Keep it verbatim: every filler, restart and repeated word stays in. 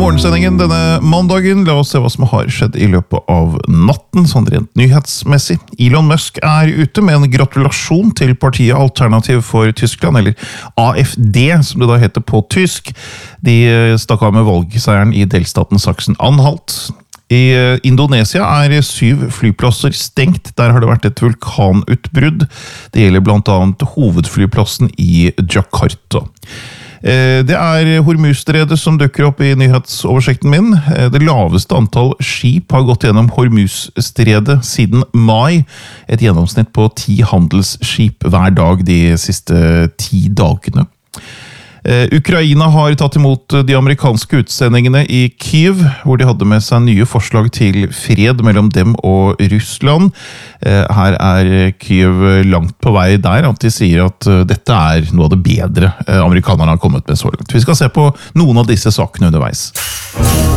morgensendingen denne mandagen. La oss se hva som har skjedd i løpet av natten, sånn rent nyhetsmessig. Elon Musk er ute med en gratulasjon til partiet Alternativ for Tyskland, eller A F D, som det da heter på tysk. De stakk av med valgseieren i delstaten Sachsen-Anhalt. I Indonesia er syv flyplasser stengt. Der har det vært et vulkanutbrudd. Det gjelder blant annet hovedflyplassen i Jakarta. Det er Hormuzstredet som dukker opp i nyhetsoversikten min. Det laveste antall skip har gått gjennom Hormuzstredet siden mai. Et gjennomsnitt på ti handelsskip hver dag de siste ti dagene. Ukraina har tatt imot de amerikanske utsendingene i Kyiv, hvor de hadde med seg nye forslag til fred mellom dem og Russland. Her er Kyiv langt på vei der, at de sier at dette er noe av det bedre amerikanerne har kommet med så langt. Vi skal se på noen av disse sakene underveis.